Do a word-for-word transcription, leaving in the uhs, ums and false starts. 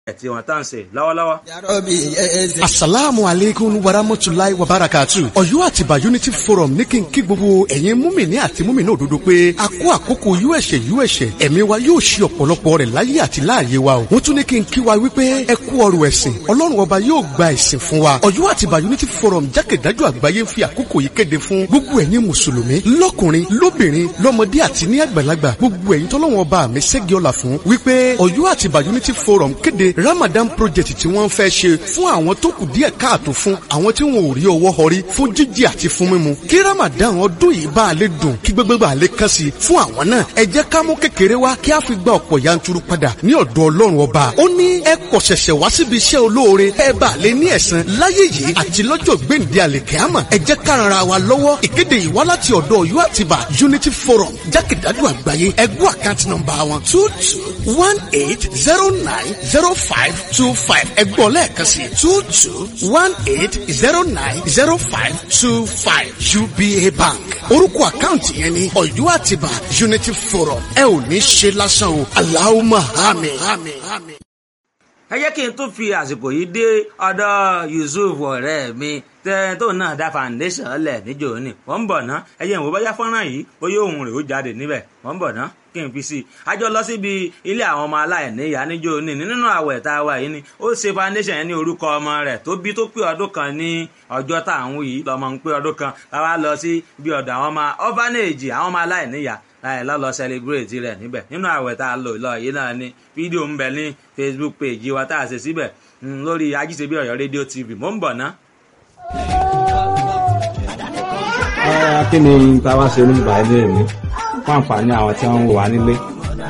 tí wọ́n tán ṣe lọ́wọ́lọ́wọ́. Asalaamu aleykum warahmatulahi wabarakatu. Ọ̀yọ́ Àtìbà Unity Forum ní kí n kí gbogbo ẹ̀yin múmìnì àti múmìnì òdodo pé a kó àkókò yúẹ̀ṣẹ̀ yúẹ̀ṣẹ̀ ẹ̀mí wa yóò ṣe ọ̀pọ̀lọpọ̀ rẹ̀ láyé àti láàyè wa o. Wọ́n tún ní kí n kí wa wípé ẹ kú ọrọ̀ ẹ̀sìn Ọlọ́run ọba yóò gba ẹ̀sìn fún wa. Ọ̀yọ́ Àtìbà Unity Forum jákèjádò àgbáyé ń fi àkókò yìí kéde fún gbogbo ẹ̀yin mùsùlùmí lọ́kùnrin lóbìnrin lọ́mọdé àti ní àgbàlagbà gbogbo ẹ̀yin tọ́lọ́run ọba mi ṣẹ́gi ọlá fún wípé Ọ̀yọ́ Àtìbà Unity Forum kéde Ramadan project tí wọ́n fẹ́ ṣe fún àwọn tó kù díẹ̀ káàtó fún àwọn tí wọn ò rí ọwọ́ họrí fún jíjẹ àti fún mímu kí Ramadan ọdún yìí bá a lè dùn kí gbogbo bá a lè kàn sí fún àwọn náà ẹ jẹ́ ká mú kékeré wá kí a fi gba ọ̀pọ̀ yanturu padà ní ọ̀dọ̀ Ọlọ́run ọba ó ní ẹ kọ̀ ṣẹ̀ṣẹ̀ wá síbi iṣẹ́ olóore ẹ bá a lè ní ẹ̀san láyé yìí àti lọ́jọ́ gbèǹde àlèkẹ́àmọ̀ ẹ jẹ́ ká ran ara wa lọ́wọ́ ìkéde yìí wá láti ọ̀dọ̀ Ọ̀yọ́ Àtìbà Unity Forum jákèjádò àgbáyé ẹgbẹ́ àkáǹtì nọ́mbà wọn two two one eight zero nine zero five two five ẹgbọ́n lẹ́ẹ̀kan sí two two one eight zero nine zero five two five U B A Bank orúkọ àkáǹtì yẹn ni Ọ̀yọ́ Àtìbà Unity Forum ẹ ò ní ṣe lásán o Allahumma àmín. ẹ jẹ́ kí n tún fi àsìkò yìí dé ọ̀dọ̀ Yusuf ọ̀rẹ́ mi tẹ́ tó náà dá foundation lẹ̀ níjọ́ ní wọ́n ń bọ̀ ná ẹ jẹ́ ìwọ bóyá fọ́nrán yìí bóyá òun rẹ̀ ó jáde níbẹ̀ wọ́n ń bọ̀ ná kí n fi sí i àjọ lọ síbi ilé àwọn ọmọ aláìníyàá níjọ́ ní nínú àwẹ̀ tá a wà yìí ni ó ṣe foundation yẹn ní orúkọ ọmọ rẹ̀ tó bí tó pé ọdún kan ní ọjọ́ tá à ń wí yìí lọ́mọ ń pé ọdún kan láwa lọ sí bí ọ̀dọ̀ àwọn ọmọ orphanage àwọn ọmọ aláìníyàá láì lọ́lọ́ celebrate rẹ̀ níbẹ̀ nínú àwẹ̀ tá a lò lọ yìí náà ni fídíò ń bẹ ní Facebook page wa tá a ṣe síbẹ̀ lórí Ajíṣebí Ọ̀yọ́ rédíò T V mò ń bọ̀ ná. kí ni táwa ṣe oníbàá ilé mi fún àǹfààní àwọn tí wọ́n ń wò wá nílé